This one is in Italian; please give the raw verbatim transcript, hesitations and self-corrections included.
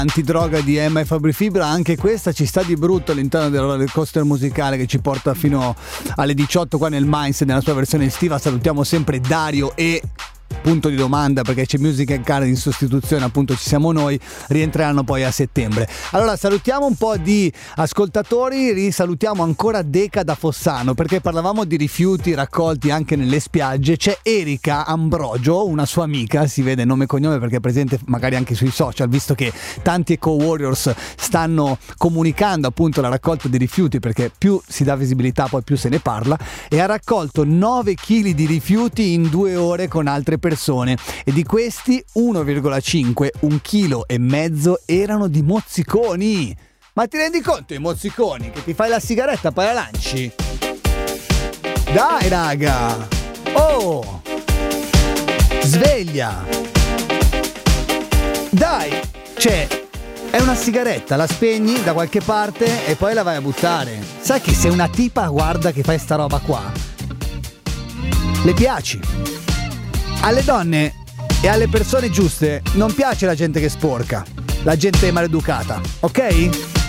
antidroga di Emma e Fabri Fibra, anche questa ci sta di brutto all'interno del roller coaster musicale che ci porta fino alle diciotto qua nel Mainz nella sua versione estiva. Salutiamo sempre Dario e punto di domanda, perché c'è Music and Card in sostituzione, appunto ci siamo noi, rientreranno poi a settembre. Allora salutiamo un po' di ascoltatori, risalutiamo ancora Deca da Fossano, perché parlavamo di rifiuti raccolti anche nelle spiagge. C'è Erika Ambrogio, una sua amica, si vede nome e cognome perché è presente magari anche sui social, visto che tanti Eco Warriors stanno comunicando appunto la raccolta di rifiuti, perché più si dà visibilità poi più se ne parla, e ha raccolto nove chili di rifiuti in due ore con altre persone, e di questi uno virgola cinque, un chilo e mezzo erano di mozziconi. Ma ti rendi conto i mozziconi che ti fai la sigaretta poi la lanci? Dai raga, oh, sveglia, dai, cioè è una sigaretta, la spegni da qualche parte e poi la vai a buttare. Sai che se una tipa guarda che fai sta roba qua, le piaci. Alle donne e alle persone giuste non piace la gente che sporca, la gente maleducata, ok?